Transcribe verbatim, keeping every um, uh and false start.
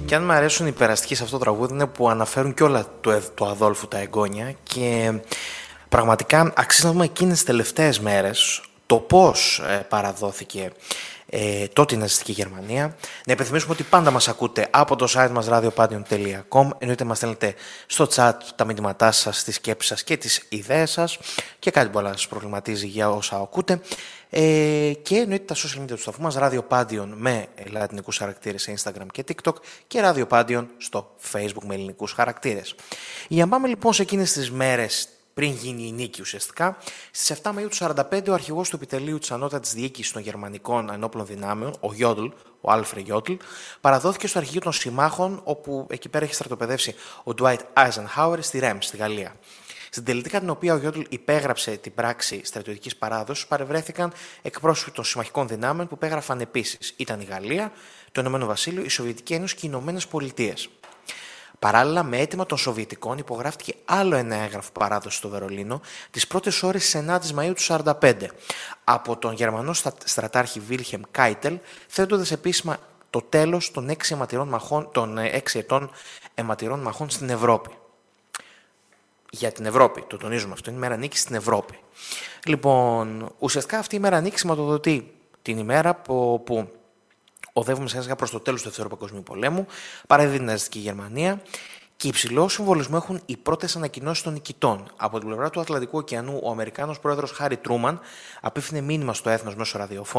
Και αν μου αρέσουν οι περαστικοί σε αυτό το τραγούδι είναι που αναφέρουν και όλα του, του Αδόλφου τα εγγόνια και πραγματικά αξίζει να δούμε εκείνες τις τελευταίες μέρες το πώς ε, παραδόθηκε ε, τότε η ναζιστική Γερμανία. Να υπενθυμίσουμε ότι πάντα μας ακούτε από το site μας radiopadion τελεία com. Εννοείται μας στέλνετε στο chat τα μηνύματά σας, τις σκέψεις σας και τις ιδέες σας και κάτι που να σας προβληματίζει για όσα ακούτε. Ε, και εννοείται τα social media του σταθμού μας, Radiopadion με λατινικούς χαρακτήρες σε Instagram και TikTok και Radiopadion στο Facebook με ελληνικούς χαρακτήρες. Για να πάμε λοιπόν σε εκείνες τις μέρες πριν γίνει η νίκη ουσιαστικά, στις εφτά Μαΐου του σαράντα πέντε ο αρχηγός του επιτελείου της ανώτατης διοίκησης των γερμανικών ενόπλων δυνάμεων, ο Γιόντλ, ο Άλφρε Γιόντλ, παραδόθηκε στο αρχηγείο των συμμάχων, όπου εκεί πέρα έχει στρατοπεδεύσει ο Ντουάιτ Άιζενχάουερ στη Ρέμς, στη Γαλλία. Στην τελετή κατά την οποία ο Γιόντλ υπέγραψε την πράξη στρατιωτικής παράδοσης, παρευρέθηκαν εκπρόσωποι των συμμαχικών δυνάμεων που υπέγραφαν επίσης. Ήταν η Γαλλία, το Ηνωμένο Βασίλειο, η Σοβιετική Ένωση και οι Ηνωμένες Πολιτείες. Παράλληλα, με αίτημα των Σοβιετικών υπογράφτηκε άλλο ένα έγγραφο παράδοση στο Βερολίνο τις πρώτες ώρες της ενάτης Μαΐου του σαράντα πέντε από τον Γερμανό στρατάρχη Βίλχεμ Κάιτελ, θέτοντας επίσημα το τέλος των έξι, μαχών, των έξι ετών αιματηρών μαχών στην Ευρώπη. Για την Ευρώπη, το τονίζουμε αυτό, είναι η μέρα νίκης στην Ευρώπη. Λοιπόν, ουσιαστικά αυτή η μέρα νίκης σηματοδοτεί την ημέρα που, που οδεύουμε σιγά σιγά προς το τέλος του Δεύτερου Παγκοσμίου Πολέμου, παραδίδει την ναζιστική Γερμανία και υψηλό συμβολισμό έχουν οι πρώτες ανακοινώσεις των νικητών. Από την πλευρά του Ατλαντικού ωκεανού, ο Αμερικάνος πρόεδρος Χάρι Τρούμαν απίφθινε μήνυμα στο έθνος μέσω ραδιοφώνου.